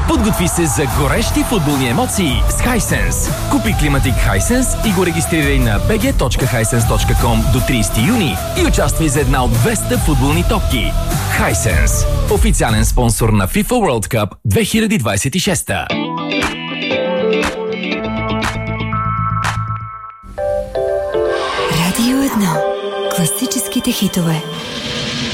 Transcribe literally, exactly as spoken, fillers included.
Подготви се за горещи футболни емоции с Hisense. Купи климатик Hisense и го регистрирай на би джи точка хайсенс точка ком до тридесети юни и участвай за една от двеста футболни топки. Hisense. Официален спонсор на FIFA World Cup две хиляди двадесет и шеста. Радио едно. Класическите хитове.